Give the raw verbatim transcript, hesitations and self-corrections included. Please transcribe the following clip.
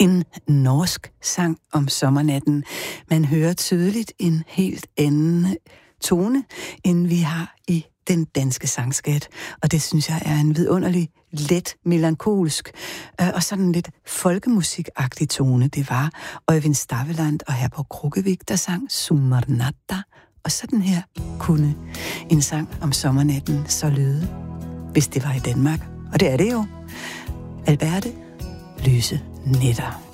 En norsk sang om sommernatten. Man hører tydeligt en helt anden tone, end vi har i den danske sangskat. Og det synes jeg er en vidunderlig, let, melankolsk og sådan lidt folkemusikagtig tone. Det var Øyvind Stavland og Herborg Krukkevik, der sang Sommarnatta. Og sådan her kunne en sang om sommernatten så lyde, hvis det var i Danmark. Og det er det jo. Alberte, lyse nætter.